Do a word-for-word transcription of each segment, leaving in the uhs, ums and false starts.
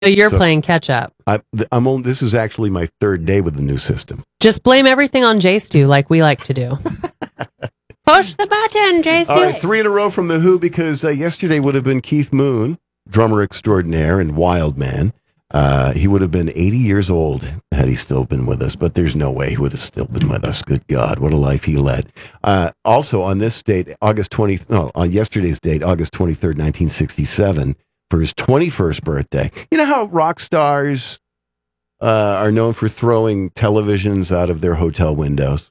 So you're So- playing catch up. I, th- I'm on, this is actually my third day with the new system. Just blame everything on J Stu like we like to do. Push the button, J Stu. All right, three in a row from The Who, because uh, yesterday would have been Keith Moon, drummer extraordinaire and wild man. Uh, he would have been eighty years old had he still been with us, but there's no way he would have still been with us. Good God, what a life he led. Uh, also on this date, August twentieth, no, on yesterday's date, August twenty-third, nineteen sixty-seven, for his twenty-first birthday. You know how rock stars uh, are known for throwing televisions out of their hotel windows?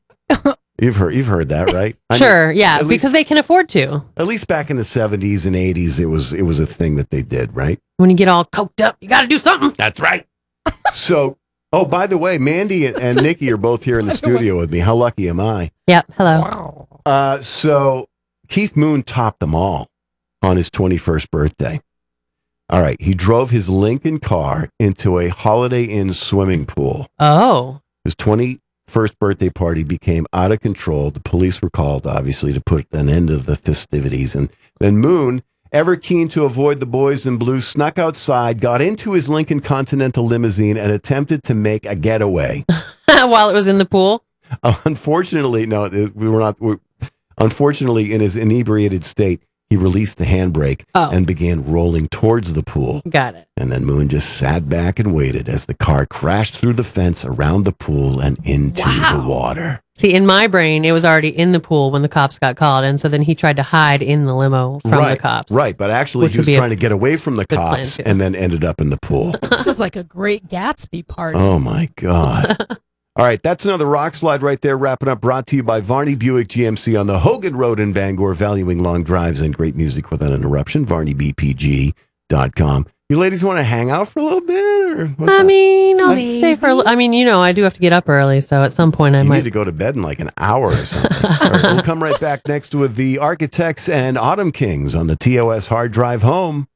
You've heard, you've heard that, right? I Sure, mean, yeah, at because least- they can afford to. At least back in the seventies and eighties, it was it was a thing that they did, right? When you get all coked up, you got to do something. That's right. So, oh, by the way, Mandy and, and Nikki are both here in the studio with me. How lucky am I? Yep, hello. Uh, so, Keith Moon topped them all on his twenty-first birthday. All right, he drove his Lincoln car into a Holiday Inn swimming pool. Oh. His twenty-first birthday party became out of control. The police were called, obviously, to put an end to the festivities. And then Moon, ever keen to avoid the boys in blue, snuck outside, got into his Lincoln Continental limousine, and attempted to make a getaway. While it was in the pool? Uh, unfortunately, no, it- we were not. We, unfortunately, in his inebriated state, he released the handbrake Oh. and began rolling towards the pool. Got it. And then Moon just sat back and waited as the car crashed through the fence around the pool and into Wow. the water. See, in my brain, it was already in the pool when the cops got called. And so then he tried to hide in the limo from right, the cops. Right, but actually Which he would was be a trying to get away from the good plan, cops too. and then ended up in the pool. This is like a great Gatsby party. Oh, my God. All right, that's another rock slide right there, wrapping up, brought to you by Varney Buick G M C on the Hogan Road in Bangor, valuing long drives and great music without interruption, varney b p g dot com. You ladies want to hang out for a little bit? Or what's I up? mean, I'll Maybe. stay for a li- I mean, you know, I do have to get up early. So at some point I You might. need to go to bed in like an hour or something. All right, we'll come right back next with the Architects and Autumn Kings on the T O S Hard Drive Home.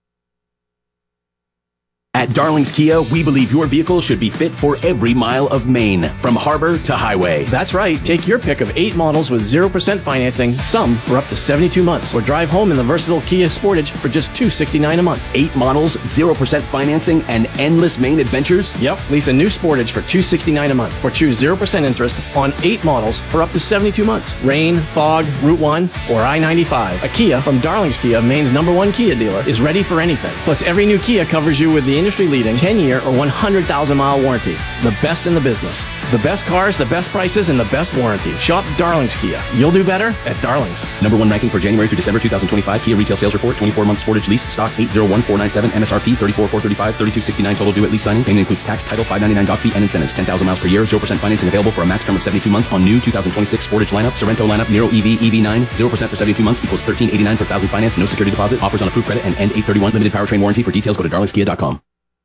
At Darling's Kia, we believe your vehicle should be fit for every mile of Maine, from harbor to highway. That's right. Take your pick of eight models with zero percent financing, some for up to seventy-two months, or drive home in the versatile Kia Sportage for just two hundred sixty-nine dollars a month. Eight models, zero percent financing, and endless Maine adventures? Yep. Lease a new Sportage for two hundred sixty-nine dollars a month, or choose zero percent interest on eight models for up to seventy-two months. Rain, fog, Route one, or I ninety-five. A Kia from Darling's Kia, Maine's number one Kia dealer, is ready for anything. Plus, every new Kia covers you with the industry-leading ten-year or one hundred thousand mile warranty. The best in the business. The best cars, the best prices, and the best warranty. Shop Darling's Kia. You'll do better at Darling's. Number one ranking for January through December two thousand twenty-five. Kia retail sales report. twenty-four month Sportage lease. Stock eight zero one four nine seven. M S R P thirty-four four thirty-five. thirty-two sixty-nine total due at lease signing. Payment includes tax, title, five ninety-nine doc fee, and incentives. ten thousand miles per year. zero percent financing available for a max term of seventy-two months on new two thousand twenty-six Sportage lineup. Sorrento lineup. Nero E V, E V nine. zero percent for seventy-two months equals thirteen eighty-nine per thousand finance. No security deposit. Offers on approved credit and end eight thirty-one. Limited powertrain warranty. For details, go to darlings kia dot com.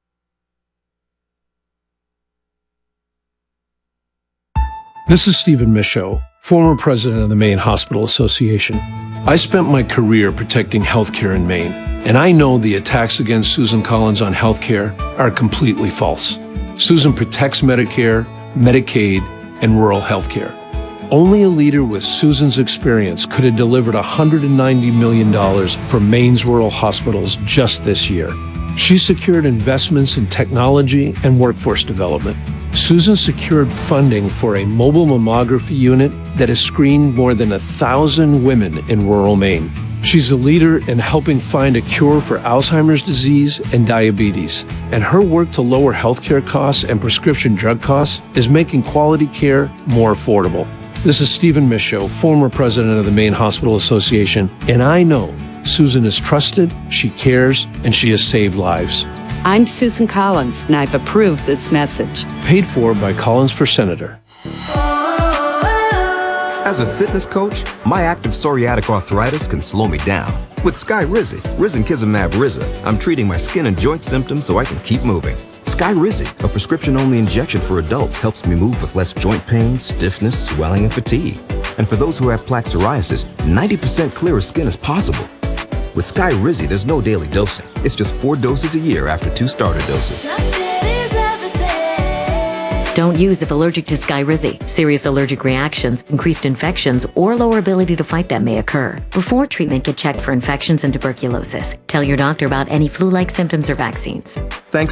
This is Stephen Michaud, former president of the Maine Hospital Association. I spent my career protecting healthcare in Maine, and I know the attacks against Susan Collins on healthcare are completely false. Susan protects Medicare, Medicaid, and rural healthcare. Only a leader with Susan's experience could have delivered one hundred ninety million dollars for Maine's rural hospitals just this year. She secured investments in technology and workforce development. Susan secured funding for a mobile mammography unit that has screened more than a thousand women in rural Maine. She's a leader in helping find a cure for Alzheimer's disease and diabetes, and her work to lower healthcare costs and prescription drug costs is making quality care more affordable. This is Stephen Michaud, former president of the Maine Hospital Association, and I know Susan is trusted, she cares, and she has saved lives. I'm Susan Collins, and I've approved this message. Paid for by Collins for Senator. As a fitness coach, my active psoriatic arthritis can slow me down. With Skyrizi, Risankizumab Riza, I'm treating my skin and joint symptoms so I can keep moving. Skyrizi, a prescription-only injection for adults, helps me move with less joint pain, stiffness, swelling, and fatigue. And for those who have plaque psoriasis, ninety percent clearer skin is possible. With Skyrizi, there's no daily dosing. It's just four doses a year after two starter doses. Don't use if allergic to Skyrizi. Serious allergic reactions, increased infections, or lower ability to fight them may occur. Before treatment, get checked for infections and tuberculosis. Tell your doctor about any flu-like symptoms or vaccines. Thanks